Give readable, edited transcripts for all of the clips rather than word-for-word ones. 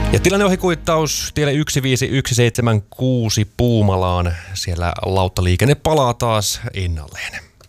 Ja tilanneohikuittaus tielle 15176 Puumalaan. Siellä lauttaliikenne palaa taas ennalleen.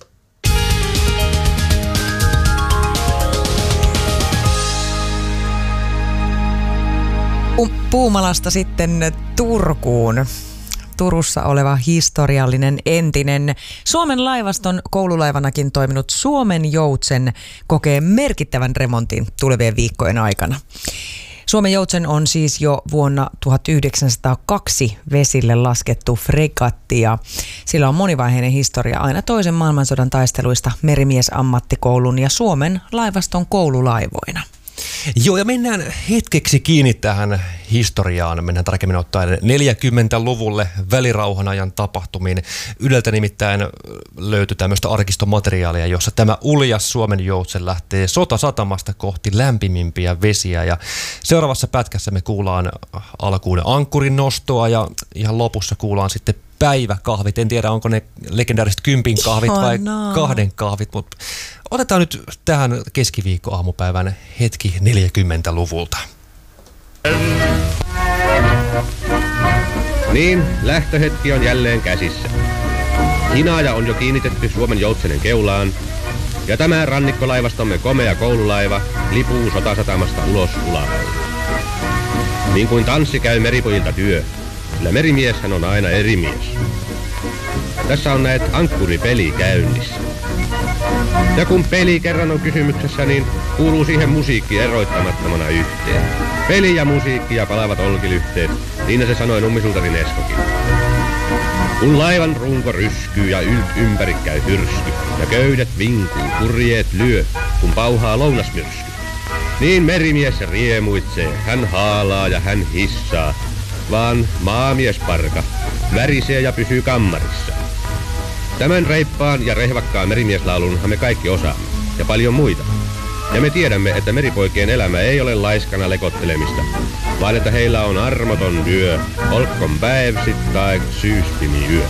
Puumalasta sitten Turkuun. Turussa oleva historiallinen entinen Suomen laivaston koululaivanakin toiminut Suomen Joutsen kokee merkittävän remontin tulevien viikkojen aikana. Suomen Joutsen on siis jo vuonna 1902 vesille laskettu fregatti ja sillä on monivaiheinen historia aina toisen maailmansodan taisteluista merimiesammattikoulun ja Suomen laivaston koululaivoina. Joo, ja mennään hetkeksi kiinni tähän historiaan. Mennään tarkemmin ottaen 40-luvulle välirauhan ajan tapahtumiin. Yleltä nimittäin löytyy tämmöistä arkistomateriaalia, jossa tämä uljas Suomen Joutsen lähtee sotasatamasta kohti lämpimimpiä vesiä. Ja seuraavassa pätkässä me kuullaan alkuun ankkurin nostoa ja ihan lopussa kuullaan sitten päiväkahvit. En tiedä, onko ne legendaariset 10 kahvit vai 2 kahvit, mutta otetaan nyt tähän keskiviikkoaamupäivän hetki 40-luvulta. Niin, lähtöhetki on jälleen käsissä. Hinaaja on jo kiinnitetty Suomen Joutsenen keulaan, ja tämä rannikkolaivastomme komea koululaiva lipuu sotasatamasta ulos Ulahalle. Niin kuin tanssi käy meripojilta työ, sillä merimieshän on aina eri mies. Tässä on näet ankkuripeli käynnissä. Ja kun peli kerran on kysymyksessä, niin kuuluu siihen musiikki eroittamattomana yhteen. Peli ja musiikki ja palavat olkilyhteet, niin se sanoi Nummisultari Nestokin. Kun laivan runko ryskyy ja ympäri käy hyrsky, ja köydet vinkuu, kurjeet lyö, kun pauhaa lounasmyrsky. Niin merimies riemuitsee, hän haalaa ja hän hissaa, vaan maamiesparka värisee ja pysyy kammarissa. Tämän reippaan ja rehvakkaan merimieslaulunhan me kaikki osaamme, ja paljon muita. Ja me tiedämme, että meripoikien elämä ei ole laiskana lekottelemista, vaan että heillä on armoton työ, olkon päivsit tai syystimi yö.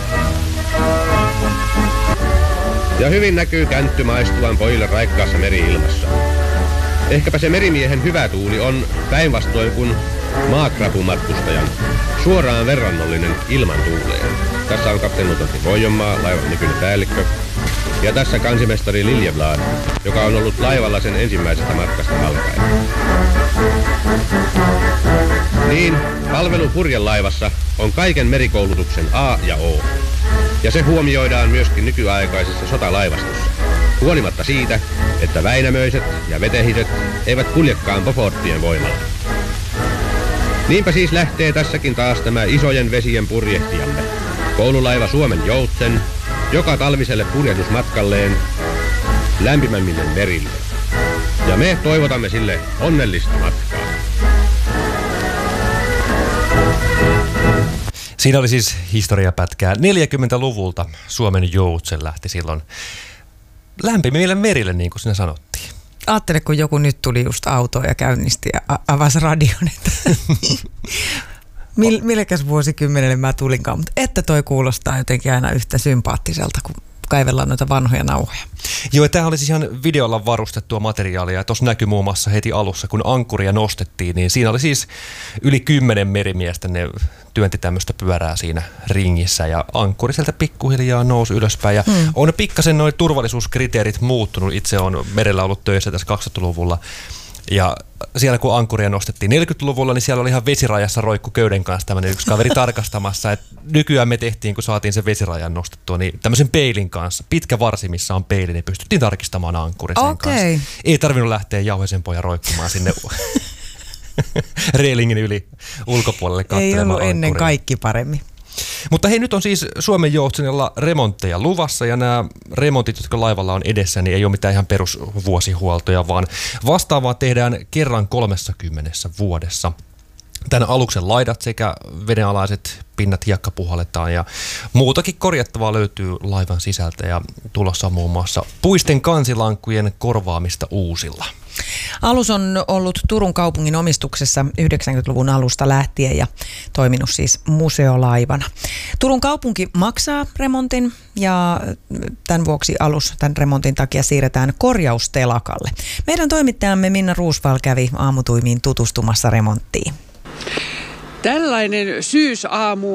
Ja hyvin näkyy känttty maistuvan pojille raikkaassa meri-ilmassa. Ehkäpä se merimiehen hyvä tuuli on päinvastoin kuin maakrapumatkustajan suoraan verrannollinen ilman tuuleen. Tässä on kapteeni Lutontti Voijonmaa, laivan nykyinen päällikkö. Ja tässä kansimestari Liljeblad, joka on ollut laivalla sen ensimmäisestä matkasta alkaen. Niin, palvelu purjelaivassa on kaiken merikoulutuksen A ja O. Ja se huomioidaan myöskin nykyaikaisessa sotalaivastossa. Huolimatta siitä, että Väinämöiset ja Vetehiset eivät kuljekaan Boforttien voimalla. Niinpä siis lähtee tässäkin taas tämä isojen vesien purjehtijamme, koululaiva Suomen Joutsen, joka talviselle purjehdusmatkalleen lämpimämmille merille. Ja me toivotamme sille onnellista matkaa. Siinä oli siis historiapätkää 40-luvulta. Suomen Joutsen lähti silloin lämpimille merille, niin kuin sinä sanottiin. Ajattele, kun joku nyt tuli just autoon ja käynnisti ja avasi radion, että millekäs vuosikymmenelle mä tulinkaan, mutta että toi kuulostaa jotenkin aina yhtä sympaattiselta, kun kaivellaan noita vanhoja nauhoja. Joo, ja tämähän oli siis ihan videolla varustettua materiaalia. Tuossa näkyy muun muassa heti alussa, kun ankkuria nostettiin, niin siinä oli siis yli 10 merimiestä. Ne työnti tämmöistä pyörää siinä ringissä ja ankkuri sieltä pikkuhiljaa nousi ylöspäin. Ja on pikkasen nuo turvallisuuskriteerit muuttunut. Itse on merellä ollut töissä tässä 2000-luvulla. Ja siellä kun ankkuria nostettiin 40-luvulla, niin siellä oli ihan vesirajassa roikku köyden kanssa tämmöinen yksi kaveri tarkastamassa. Et nykyään me tehtiin, kun saatiin sen vesirajan nostettua, niin tämmöisen peilin kanssa, pitkä varsi, missä on peili, niin pystyttiin tarkistamaan ankkurin sen kanssa. Ei tarvinnut lähteä Jauhoisen pojan roikkumaan sinne reilingin yli ulkopuolelle katselemaan Ei ollut ankkuria. ennen kaikki paremmin. Mutta hei, nyt on siis Suomen Joutsenilla remontteja luvassa ja nämä remontit, jotka laivalla on edessä, niin ei ole mitään ihan perusvuosihuoltoja, vaan vastaavaa tehdään kerran 30 vuodessa. Tämän aluksen laidat sekä vedenalaiset pinnat hiekka puhalletaan ja muutakin korjattavaa löytyy laivan sisältä ja tulossa on muun muassa puisten kansilankkujen korvaamista uusilla. Alus on ollut Turun kaupungin omistuksessa 90-luvun alusta lähtien ja toiminut siis museolaivana. Turun kaupunki maksaa remontin ja tämän vuoksi alus tämän remontin takia siirretään korjaustelakalle. Meidän toimittajamme Minna Ruusval kävi aamutuimiin tutustumassa remonttiin. Tällainen syysaamu